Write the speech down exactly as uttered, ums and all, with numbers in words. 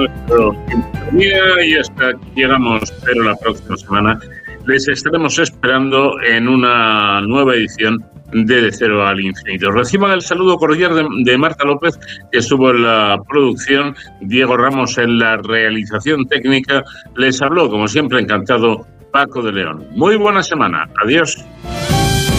nuestro sintonía y hasta aquí llegamos, pero la próxima semana les estaremos esperando en una nueva edición de De Cero al Infinito. Reciban el saludo cordial de, de Marta López, que estuvo en la producción, Diego Ramos en la realización técnica. Les habló, como siempre, encantado, Paco de León. Muy buena semana. Adiós.